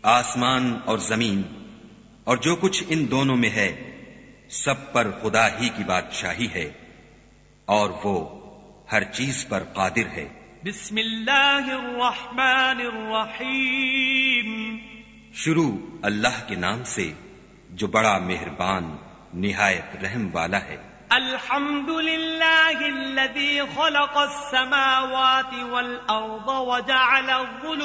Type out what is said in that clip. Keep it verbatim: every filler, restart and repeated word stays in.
आसमान और जमीन और जो कुछ इन दोनों में है, सब पर खुदा ही की बादशाही है और वो हर चीज पर कादिर है। बिस्मिल्लाहिर्रहमानिर्रहीम। शुरू अल्लाह के नाम से जो बड़ा मेहरबान निहायत रहम वाला है। अल्हम्दुलिल्लाहिल्लज़ी खलक़स समावाति वल अर्ज़ व जअल